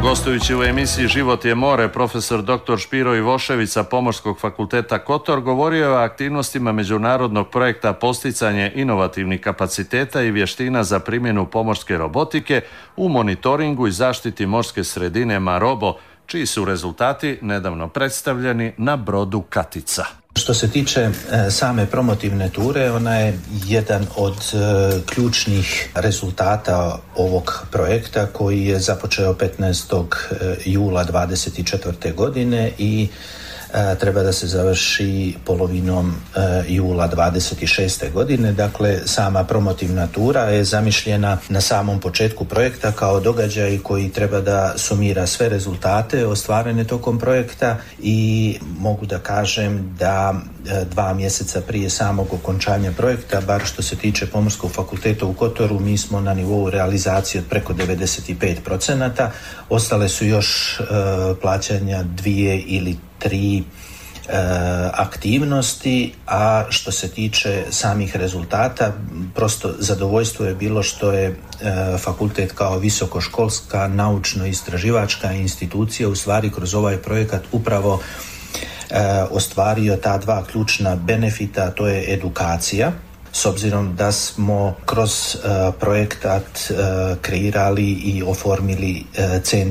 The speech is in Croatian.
Gostujući u emisiji Život je more, profesor dr. Špiro Ivošević sa Pomorskog fakulteta Kotor govorio je o aktivnostima međunarodnog projekta Posticanje inovativnih kapaciteta i vještina za primjenu pomorske robotike u monitoringu i zaštiti morske sredine Marobo, čiji su rezultati nedavno predstavljeni na brodu Katica. Što se tiče same promotivne ture, ona je jedan od ključnih rezultata ovog projekta koji je započeo 15. jula 2024. godine i treba da se završi polovinom jula 26. godine. Dakle, sama promotivna tura je zamišljena na samom početku projekta kao događaj koji treba da sumira sve rezultate ostvarene tokom projekta i mogu da kažem da 2 mjeseca prije samog okončanja projekta, bar što se tiče Pomorskog fakulteta u Kotoru, mi smo na nivou realizacije od preko 95%. Ostale su još plaćanja 2 ili 3 aktivnosti, a što se tiče samih rezultata, prosto zadovoljstvo je bilo što je fakultet kao visokoškolska naučno-istraživačka institucija u stvari kroz ovaj projekat upravo ostvario ta 2 ključna benefita, a to je edukacija. S obzirom da smo kroz projekat kreirali i oformili centar